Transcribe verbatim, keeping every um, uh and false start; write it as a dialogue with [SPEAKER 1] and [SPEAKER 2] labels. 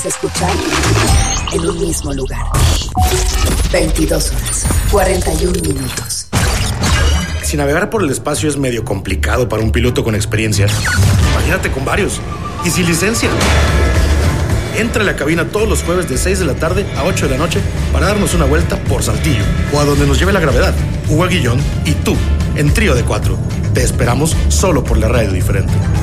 [SPEAKER 1] Escuchar en un mismo lugar. veintidós horas, cuarenta y un minutos.
[SPEAKER 2] Si navegar por el espacio es medio complicado para un piloto con experiencia, imagínate con varios y sin licencia. Entra a la cabina todos los jueves de seis de la tarde a ocho de la noche para darnos una vuelta por Saltillo o a donde nos lleve la gravedad. Hugo Aguillón y tú, en Trío de Cuatro. Te esperamos solo por la radio diferente.